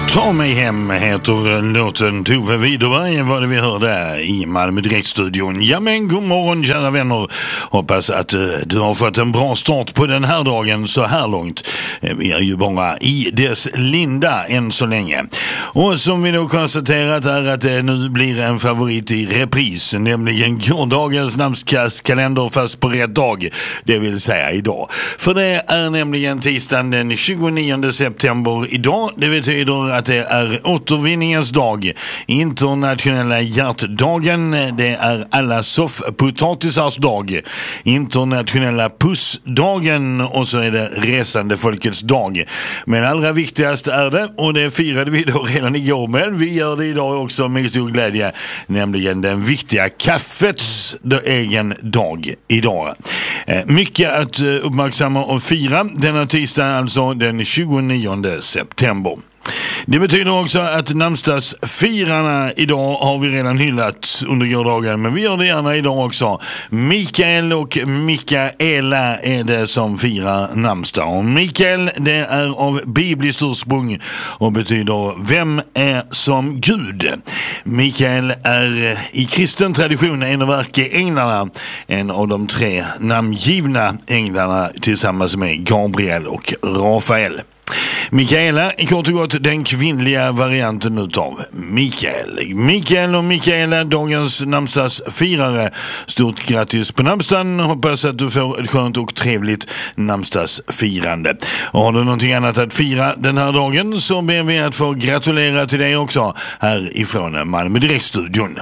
Ta mig hem heter låten. Tove Widerberg var det vi hörde i Malmö Direktstudion. Ja men god morgon kära vänner. Hoppas att du har fått en bra start på den här dagen så här långt. Vi är ju bara i dess linda än så länge. Och som vi då konstaterat är att det nu blir en favorit i repris. Nämligen gårdagens namnskalender fast på rätt dag. Det vill säga idag. För det är nämligen tisdagen den 29 september idag. Det betyder att det är återvinningens dag, internationella hjärtdagen, det är alla soffpotatisars dag, internationella pussdagen och så är det resande folkets dag. Men allra viktigast är det, och det firade vi då redan igår, men vi gör det idag också med stor glädje, nämligen den viktiga kaffets egen dag idag. Mycket att uppmärksamma och fira denna tisdag, alltså den 29 september. Det betyder också att namnsdagsfirarna idag har vi redan hyllat under gårdagen, men vi gör det gärna idag också. Mikael och Mikaela är det som firar namnsdag. Och Mikael, det är av bibliskt ursprung och betyder vem är som Gud. Mikael är i kristen tradition en av ärkeänglarna, en av de 3 namngivna änglarna tillsammans med Gabriel och Rafael. Mikaela är kort och gott den kvinnliga varianten utav Mikael. Mikael och Mikaela, dagens namnsdagsfirare. Stort grattis på namnsdagen. Hoppas att du får ett skönt och trevligt namnsdagsfirande. Och har du någonting annat att fira den här dagen så ber vi att få gratulera till dig också här ifrån Malmö Direktstudion.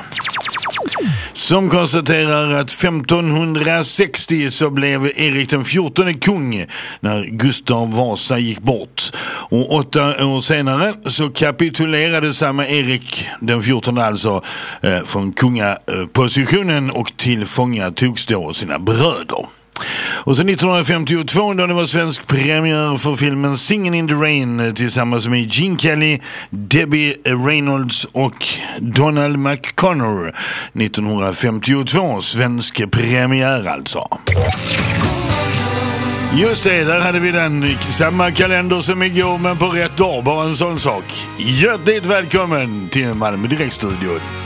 Som konstaterar att 1560 så blev Erik den 14 kung när Gustav Vasa gick bort. Och 8 år senare så kapitulerade samma Erik den 14 alltså från kungapositionen och tillfångatogs då sina bröder. Och så 1952 då det var svensk premiär för filmen Singin' in the Rain tillsammans med Gene Kelly, Debbie Reynolds och Donald McConnor. 1952 svensk premiär alltså. Just det, där hade vi den. Samma kalender som igår men på rätt dag, bara en sån sak. Hjärtligt välkommen till Malmö Direktstudion.